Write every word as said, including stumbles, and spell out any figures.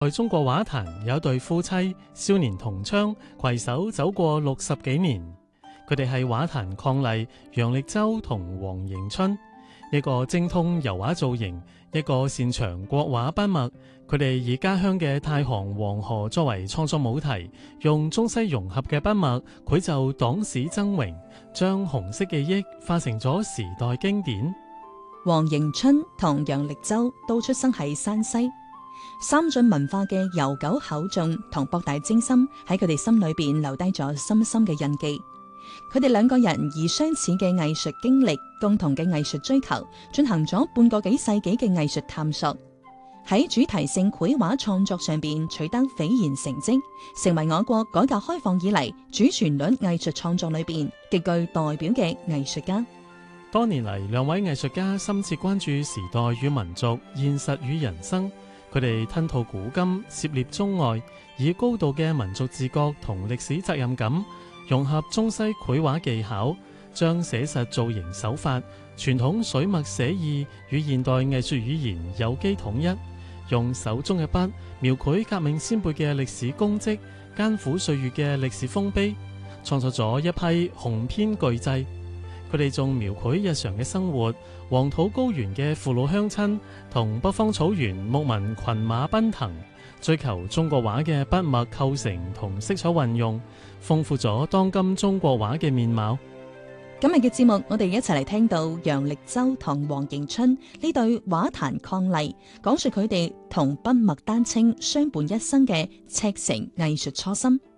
在中國畫壇有一對夫妻少年同窗，攜手走過六十幾年。佢哋係畫壇伉儷楊力州同黃迎春，一個精通油畫造型，一個擅長國畫筆墨。佢哋以家鄉嘅太行黃河作為創作母題，用中西融合嘅筆墨繪就黨史崢嶸，將紅色記憶化成咗時代經典。 黃迎春同楊力州都出生喺山西。三晉文化嘅悠久厚重同博大精深喺佢哋心裏邊留低咗深深嘅印記。佢哋兩個人以相似嘅藝術經歷、共同嘅藝術追求，進行咗半個幾世紀嘅藝術探索，喺主題性繪畫創作上邊取得斐然成績，成為我國改革開放以嚟主旋律藝術創作裏邊極具代表嘅藝術家。 多年嚟，兩位藝術家深切關注時代與民族、現實與人生。佢哋吞吐古今，涉獵中外，以高度嘅民族自覺同歷史責任感，融合中西繪畫技巧，將寫實造型手法、傳統水墨寫意與現代藝術語言有機統一，用手中嘅筆描繪革命先輩嘅歷史功績、艱苦歲月嘅歷史豐碑，創作咗一批雄篇巨製。佢哋仲描繪日常嘅生活，黃土高原嘅父老鄉親同北方草原牧民群馬奔騰，追求中國畫嘅筆墨構成同色彩運用，豐富咗當今中國畫嘅面貌。 今日嘅節目，我哋一齊嚟聽到楊力州同黃迎春呢對畫壇伉儷，講述佢哋同筆墨丹青相伴一生嘅赤誠藝術初心。